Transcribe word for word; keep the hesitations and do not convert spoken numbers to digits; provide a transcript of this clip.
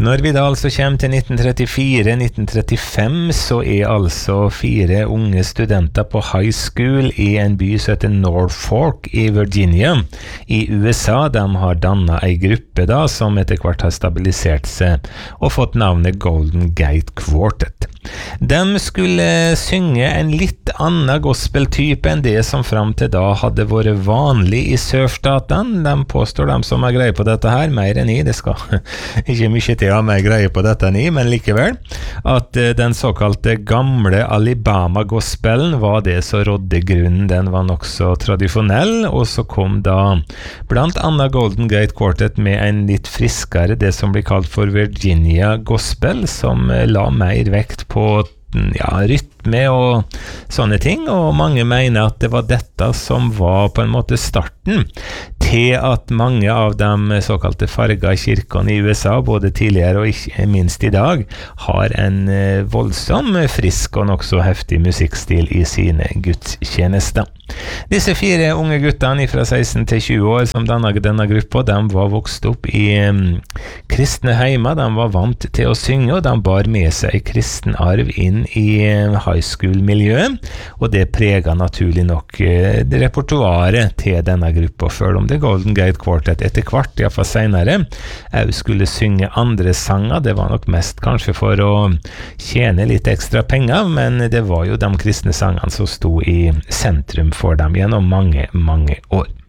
Når vi da altså kommer til nitten trettifire nitten trettifem, så er altså fire unge studenter på high school i en by som heter Norfolk i Virginia i U S A. De har dannet en gruppe da, som etter hvert har stabilisert seg og fått navnet Golden Gate Quartet. De skulle synge en litt annen gospeltype enn det som frem til da hadde vært vanlig i sørstatene. De påstår de som har greie på dette her, mer enn jeg, det skal ikke mye til å ha mer greie på dette enn jeg, men likevel, at den såkalte gamle Alabama-gospelen var det som rådde grunnen. Den var nok så tradisjonell, og så kom da blant annet Golden Gate Quartet med en litt friskere, det som blir kalt for Virginia Gospel, som la mer vekt på ja, rytme og sånne ting, og mange mener at det var dette som var på en måte starten til at mange av de såkalte farga kirkene i U S A, både tidligere og ikke minst i dag, har en voldsom, frisk og nok så heftig musikkstil i sine gudstjenester. Disse fire unge guttene fra seksten til tjue år som denne, denne gruppa, de var vokst opp i um, kristne heimer, de var vant til å synge, og de bar med seg kristen arv inn i um, high school-miljøet, og det preget naturlig nok uh, det repertoaret til denne gruppa, selv om det Golden Gate Quartet etter hvert, i hvert fall senere, jeg skulle synge andre sanger. Det var nok mest kanskje for å tjene litt ekstra penger, men det var jo de kristne sangene som sto i sentrum for dem gjennom mange, mange år.